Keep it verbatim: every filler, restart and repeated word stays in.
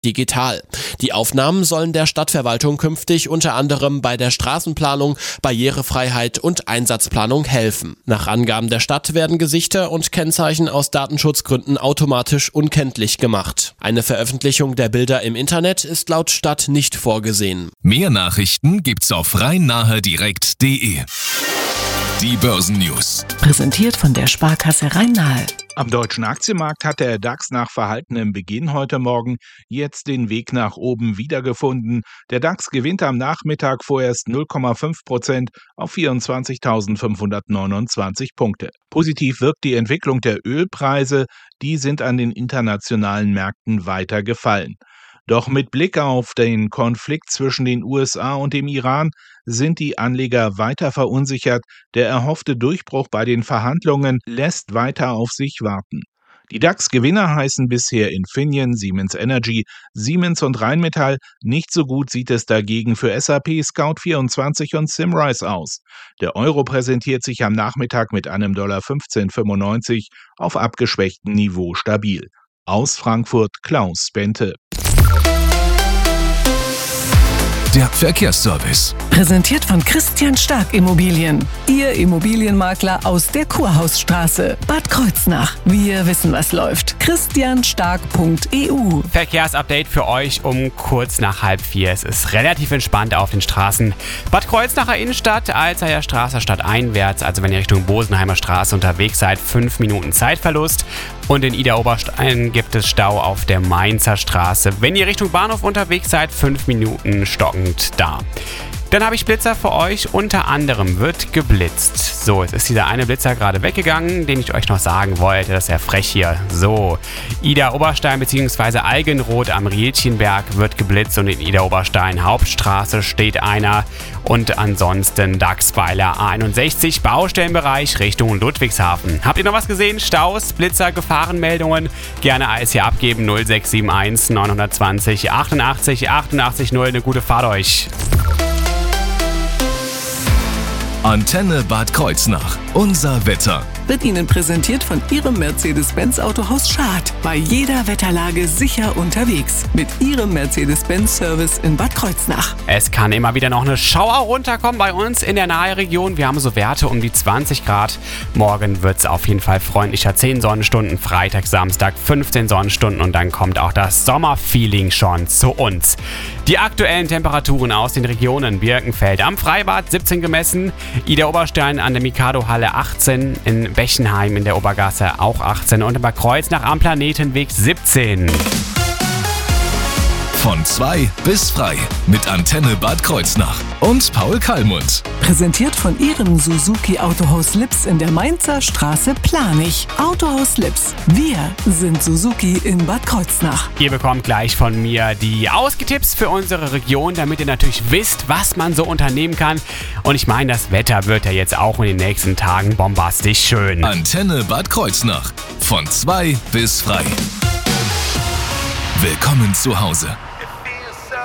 digital. Die Aufnahmen sollen der Stadtverwaltung künftig unter anderem bei der Straßenplanung, Barrierefreiheit und Einsatzplanung helfen. Nach Angaben der Stadt werden Gesichter und Kennzeichen aus Datenschutzgründen automatisch unkenntlich gemacht. Eine Veröffentlichung der Bilder im Internet ist laut Stadt nicht vorgesehen. Mehr Nachrichten gibt's auf rhein-nahe-direkt punkt de. Die Börsennews. Präsentiert von der Sparkasse Rhein-Nahe. Am deutschen Aktienmarkt hat der DAX nach verhaltenem Beginn heute Morgen jetzt den Weg nach oben wiedergefunden. Der DAX gewinnt am Nachmittag vorerst null Komma fünf Prozent auf vierundzwanzigtausendfünfhundertneunundzwanzig Punkte. Positiv wirkt die Entwicklung der Ölpreise, die sind an den internationalen Märkten weiter gefallen. Doch mit Blick auf den Konflikt zwischen den U S A und dem Iran sind die Anleger weiter verunsichert. Der erhoffte Durchbruch bei den Verhandlungen lässt weiter auf sich warten. Die DAX-Gewinner heißen bisher Infineon, Siemens Energy, Siemens und Rheinmetall. Nicht so gut sieht es dagegen für S A P, Scout vierundzwanzig und Symrise aus. Der Euro präsentiert sich am Nachmittag mit einem Dollar fünfzehn fünfundneunzig auf abgeschwächtem Niveau stabil. Aus Frankfurt Klaus Bente. Der Verkehrsservice. Präsentiert von Christian Stark Immobilien. Ihr Immobilienmakler aus der Kurhausstraße. Bad Kreuznach. Wir wissen, was läuft. christian stark punkt e u. Verkehrsupdate für euch um kurz nach halb vier. Es ist relativ entspannt auf den Straßen. Bad Kreuznacher Innenstadt, Alzeier Straße stadteinwärts. Also wenn ihr Richtung Bosenheimer Straße unterwegs seid, fünf Minuten Zeitverlust. Und in Idar-Oberstein gibt es Stau auf der Mainzer Straße. Wenn ihr Richtung Bahnhof unterwegs seid, fünf Minuten stockend da. Dann habe ich Blitzer für euch. Unter anderem wird geblitzt. So, jetzt ist dieser eine Blitzer gerade weggegangen, den ich euch noch sagen wollte. Das ist ja frech hier. So, Idar-Oberstein bzw. Algenroth am Rielchenberg wird geblitzt und in Idar-Oberstein Hauptstraße steht einer. Und ansonsten Dachsweiler A einundsechzig, Baustellenbereich Richtung Ludwigshafen. Habt ihr noch was gesehen? Staus, Blitzer, Gefahrenmeldungen? Gerne alles hier abgeben. null sechs sieben eins neun zwei null achtundachtzig achtundachtzig null. Eine gute Fahrt euch. Antenne Bad Kreuznach. Unser Wetter. Wird Ihnen präsentiert von Ihrem Mercedes-Benz Autohaus Schad. Bei jeder Wetterlage sicher unterwegs. Mit Ihrem Mercedes-Benz-Service in Bad Kreuznach. Es kann immer wieder noch eine Schauer runterkommen bei uns in der Naheregion. Wir haben so Werte um die zwanzig Grad. Morgen wird es auf jeden Fall freundlicher. zehn Sonnenstunden, Freitag, Samstag fünfzehn Sonnenstunden und dann kommt auch das Sommerfeeling schon zu uns. Die aktuellen Temperaturen aus den Regionen: Birkenfeld am Freibad siebzehn gemessen, Idar-Oberstein an der Mikado-Halle achtzehn, in Bechenheim in der Obergasse auch achtzehn und in Bad Kreuznach am Planetenweg siebzehn. Von zwei bis frei mit Antenne Bad Kreuznach und Paul Kallmund. Präsentiert von Ihrem Suzuki Autohaus Lips in der Mainzer Straße Planich. Autohaus Lips. Wir sind Suzuki in Bad Kreuznach. Ihr bekommt gleich von mir die Ausgetipps für unsere Region, damit ihr natürlich wisst, was man so unternehmen kann. Und ich meine, das Wetter wird ja jetzt auch in den nächsten Tagen bombastisch schön. Antenne Bad Kreuznach. Von zwei bis frei. Willkommen zu Hause.